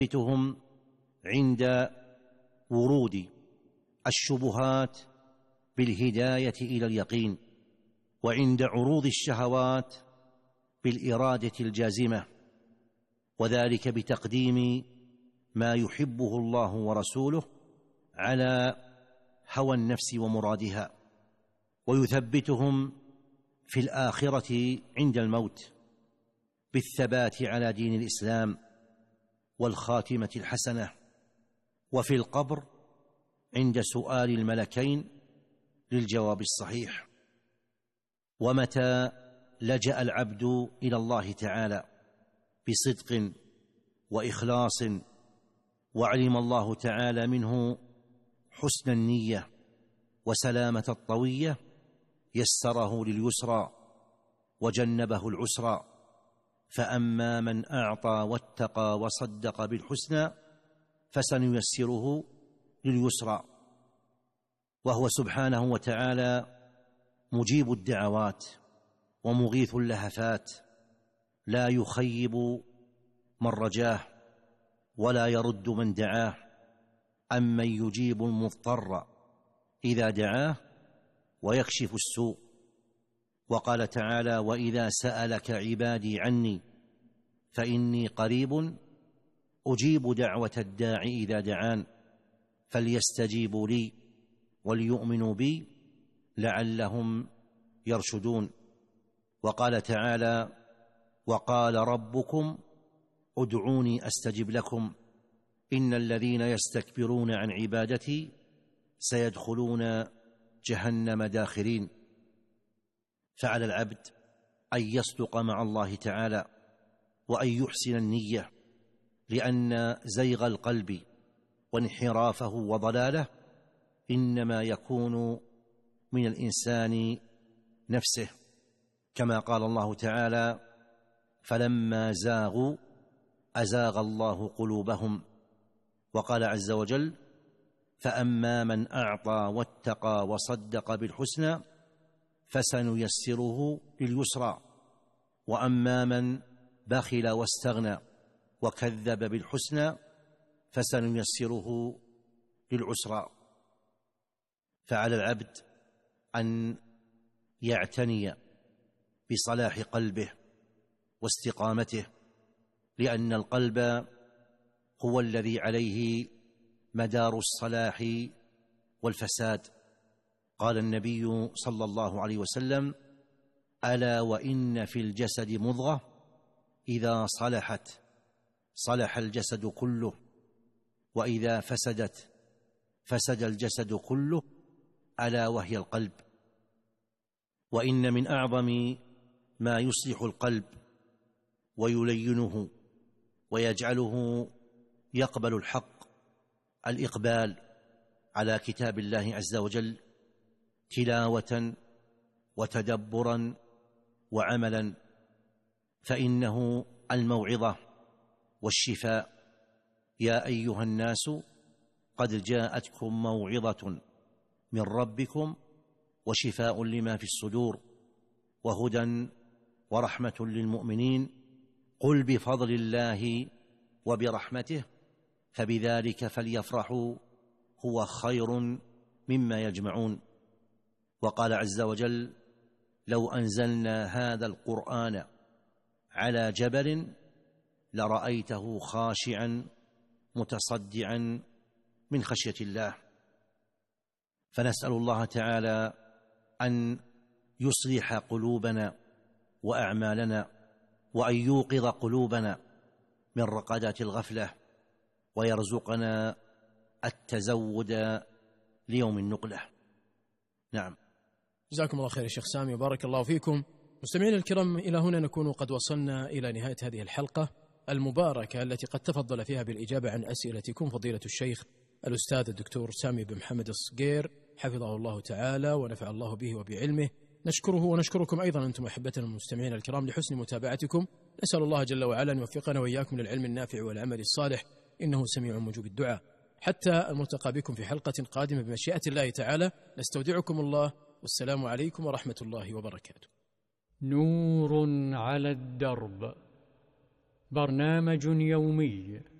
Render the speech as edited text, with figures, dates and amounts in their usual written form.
ويثبتهم عند ورود الشبهات بالهداية إلى اليقين، وعند عروض الشهوات بالإرادة الجازمة، وذلك بتقديم ما يحبه الله ورسوله على هوى النفس ومرادها، ويثبتهم في الآخرة عند الموت بالثبات على دين الإسلام والخاتمة الحسنة، وفي القبر عند سؤال الملكين للجواب الصحيح. ومتى لجأ العبد إلى الله تعالى بصدق وإخلاص وعلم الله تعالى منه حسن النية وسلامة الطوية، يسره لليسرى وجنبه العسرى. فأما من أعطى واتقى وصدق بالحسنى فسنيسره لليسرى، وهو سبحانه وتعالى مجيب الدعوات ومغيث اللهفات، لا يخيب من رجاه ولا يرد من دعاه، أمن يجيب المضطر إذا دعاه ويكشف السوء. وقال تعالى: وإذا سألك عبادي عني فإني قريب أجيب دعوة الداع إذا دعان فليستجيبوا لي وليؤمنوا بي لعلهم يرشدون. وقال تعالى: وقال ربكم ادعوني أستجب لكم إن الذين يستكبرون عن عبادتي سيدخلون جهنم داخرين. فعلى العبد أن يصدق مع الله تعالى وأن يحسن النية، لأن زيغ القلب وانحرافه وضلاله إنما يكون من الإنسان نفسه، كما قال الله تعالى: فلما زاغوا أزاغ الله قلوبهم. وقال عز وجل: فأما من أعطى واتقى وصدق بالحسنى فسنيسره لليسرى، وأما من بخل واستغنى وكذب بالحسنى فسنيسره للعسرى. فعلى العبد أن يعتني بصلاح قلبه واستقامته، لأن القلب هو الذي عليه مدار الصلاح والفساد. قال النبي صلى الله عليه وسلم: ألا وإن في الجسد مضغة إذا صلحت صلح الجسد كله، وإذا فسدت فسد الجسد كله، ألا وهي القلب. وإن من أعظم ما يصلح القلب ويلينه ويجعله يقبل الحق الإقبال على كتاب الله عز وجل تلاوة وتدبرا وعملا، فإنه الموعظة والشفاء. يا أيها الناس قد جاءتكم موعظة من ربكم وشفاء لما في الصدور وهدى ورحمة للمؤمنين، قل بفضل الله وبرحمته فبذلك فليفرحوا هو خير مما يجمعون. وقال عز وجل: لو أنزلنا هذا القرآن على جبل لرأيته خاشعا متصدعا من خشية الله. فنسأل الله تعالى أن يصلح قلوبنا وأعمالنا، وأن يوقظ قلوبنا من رقدات الغفلة، ويرزقنا التزود ليوم النقلة. نعم. جزاكم الله خير يا شيخ سامي وبارك الله فيكم. مستمعين الكرام، إلى هنا نكون قد وصلنا إلى نهاية هذه الحلقة المباركة التي قد تفضل فيها بالإجابة عن أسئلتكم فضيلة الشيخ الأستاذ الدكتور سامي بن محمد الصقير حفظه الله تعالى ونفع الله به وبعلمه. نشكره ونشكركم أيضا أنتم أحبتنا المستمعين الكرام لحسن متابعتكم. نسأل الله جل وعلا أن يوفقنا وإياكم للعلم النافع والعمل الصالح، إنه سميع مجيب الدعاء. حتى الملتقى بكم في حلقة قادمة بمشيئة الله تعالى، نستودعكم الله، والسلام عليكم ورحمة الله وبركاته. نور على الدرب، برنامج يومي